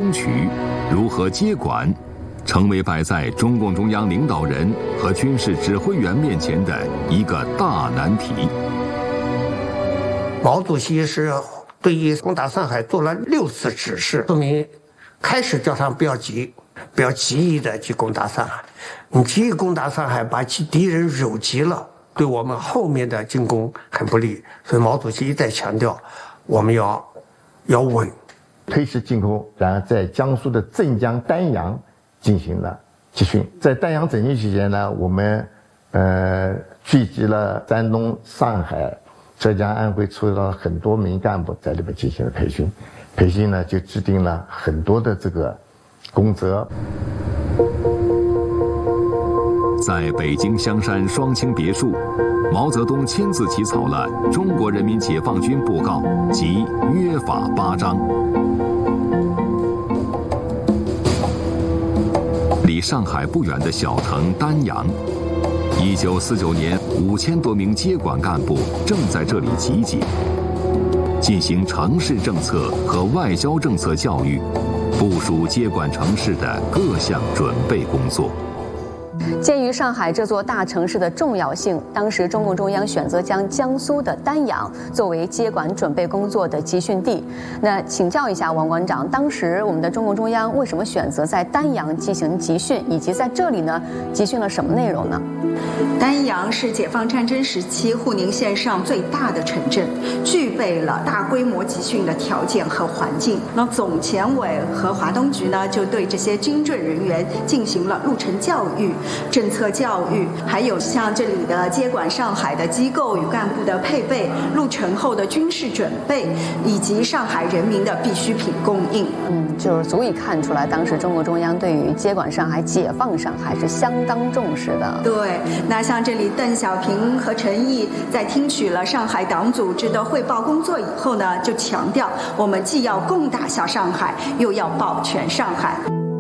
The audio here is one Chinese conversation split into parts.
争取，如何接管，成为摆在中共中央领导人和军事指挥员面前的一个大难题。 毛主席是对于攻打上海做了6次指示，说明开始叫他们不要急于的去攻打上海。你急于攻打上海，把敌人惹急了，对我们后面的进攻很不利。所以毛主席一再强调，我们要稳。 推迟进攻，然后在江苏的镇江、丹阳进行了集训。在丹阳整训期间呢，我们聚集了山东、上海、浙江、安徽出了很多名干部在里边进行了培训。培训呢就制定了很多的这个公则。 在北京香山双清别墅，毛泽东亲自起草了《中国人民解放军布告》及约法8章。离上海不远的小城丹阳，1949年5000多名接管干部正在这里集结，进行城市政策和外交政策教育，部署接管城市的各项准备工作。 鉴于上海这座大城市的重要性，当时中共中央选择将江苏的丹阳作为接管准备工作的集训地。那请教一下王馆长，当时我们的中共中央为什么选择在丹阳进行集训，以及在这里呢集训了什么内容呢？ 丹阳是解放战争时期沪宁线上最大的城镇，具备了大规模集训的条件和环境。那总前委和华东局呢，就对这些军政人员进行了路程教育、政策教育，还有像这里的接管上海的机构与干部的配备、路程后的军事准备，以及上海人民的必需品供应。 就是足以看出来，当时中国中央对于接管上海、解放上海是相当重视的。 对，那像这里邓小平和陈毅在听取了上海党组织的汇报工作以后呢，就强调我们既要攻打下上海，又要保全上海。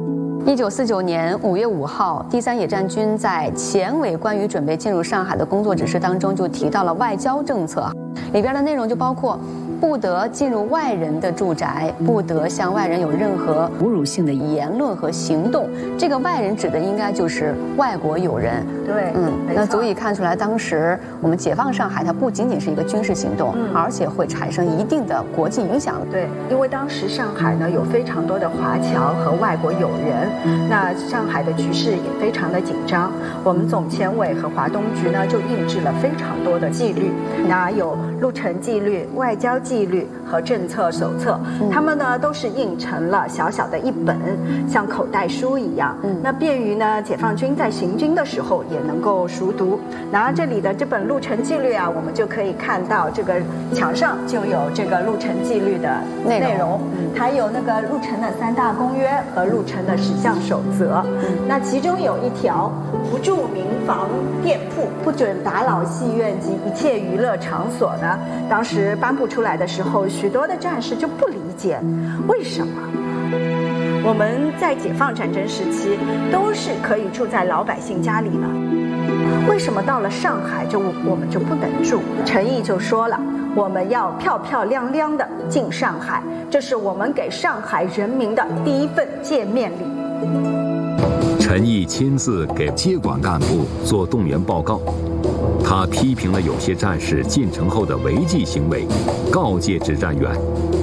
1949年5月5号，第3野战军在前委关于准备进入上海的工作指示当中就提到了外交政策，里边的内容就包括不得进入外人的住宅，不得向外人有任何侮辱性的言论和行动。这个外人指的应该就是外国友人。 对， 那足以看出来，当时我们解放上海，它不仅仅是一个军事行动，而且会产生一定的国际影响。 对，因为当时上海呢有非常多的华侨和外国友人，那上海的局势也非常的紧张。我们总前委和华东局呢就印制了非常多的纪律，那有路程纪律、外交纪律和政策手册，他们呢都是印成了小小的一本，像口袋书一样，那便于呢解放军在行军的时候也能够熟读。拿这里的这本路程纪律啊，我们就可以看到这个墙上就有这个路程纪律的内容，还有那个路程的3大公约和路程的10项守则。那其中有一条，不住民房店铺，不准打扰戏院及一切娱乐场所呢。当时颁布出来的时候，许多的战士就不理解，为什么我们在解放战争时期都是可以住在老百姓家里呢？为什么到了上海我们就不能住？陈毅就说了，我们要漂漂亮亮的进上海，这是我们给上海人民的第一份见面礼。 陈毅亲自给接管干部做动员报告，他批评了有些战士进城后的违纪行为，告诫指战员：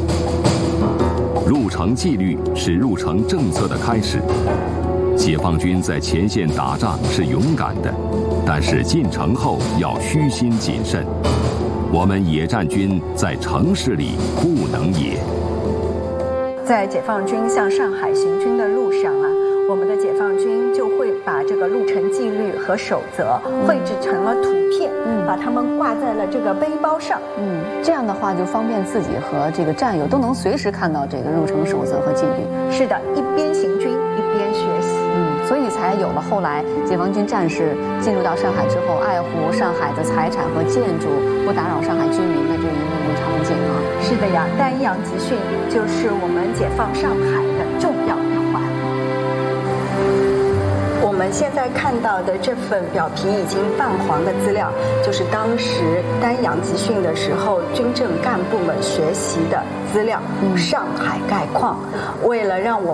入城纪律是入城政策的开始。解放军在前线打仗是勇敢的，但是进城后要虚心谨慎。我们野战军在城市里不能野。 在解放军向上海行军的路上啊，我们的解放军就会把这个路程纪律和守则绘制成了图片，把它们挂在了这个背包上。 这样的话就方便自己和这个战友都能随时看到这个入城守则和纪律。 是的，一边行军一边学习。 所以才有了后来解放军战士进入到上海之后，爱护上海的财产和建筑，不打扰上海居民的这一幕场景啊。 是的呀，丹阳集训就是我们解放上海的重要一环。我们现在看到的这份表皮已经泛黄的资料，就是当时丹阳集训的时候军政干部们学习的资料，上海概况。为了让我